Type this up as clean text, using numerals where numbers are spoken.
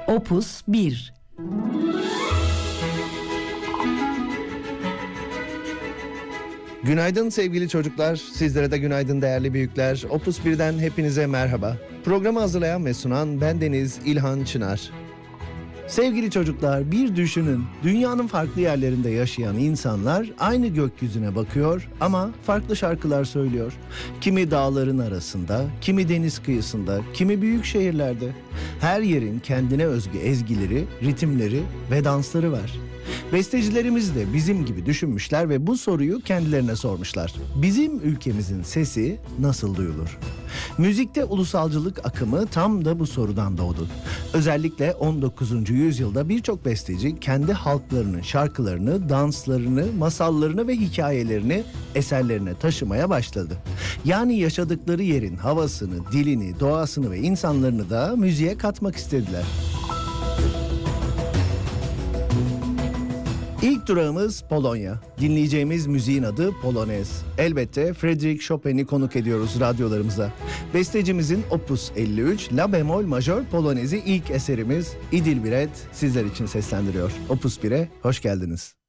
Opus 1. Günaydın sevgili çocuklar, sizlere de günaydın değerli büyükler. Opus 1'den hepinize merhaba. Programı hazırlayan ve sunan bendeniz İlhan Çınar. Sevgili çocuklar, bir düşünün. Dünyanın farklı yerlerinde yaşayan insanlar aynı gökyüzüne bakıyor ama farklı şarkılar söylüyor. Kimi dağların arasında, kimi deniz kıyısında, kimi büyük şehirlerde. Her yerin kendine özgü ezgileri, ritimleri ve dansları var. Bestecilerimiz de bizim gibi düşünmüşler ve bu soruyu kendilerine sormuşlar. Bizim ülkemizin sesi nasıl duyulur? Müzikte ulusalcılık akımı tam da bu sorudan doğdu. Özellikle 19. yüzyılda birçok besteci kendi halklarının şarkılarını, danslarını, masallarını ve hikayelerini eserlerine taşımaya başladı. Yani yaşadıkları yerin havasını, dilini, doğasını ve insanlarını da müziğe katmak istediler. İlk durağımız Polonya. Dinleyeceğimiz müziğin adı Polonez. Elbette Frédéric Chopin'i konuk ediyoruz radyolarımıza. Bestecimizin Opus 53 La bemol majör Polonez'i ilk eserimiz İdil Biret sizler için seslendiriyor. Opus 1'e hoş geldiniz.